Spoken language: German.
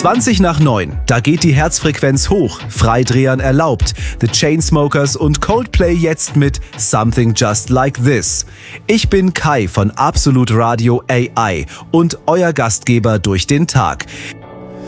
20 nach 9, da geht die Herzfrequenz hoch, Freidrehern erlaubt. The Chainsmokers und Coldplay jetzt mit Something Just Like This. Ich bin Kai von Absolut Radio AI und euer Gastgeber durch den Tag.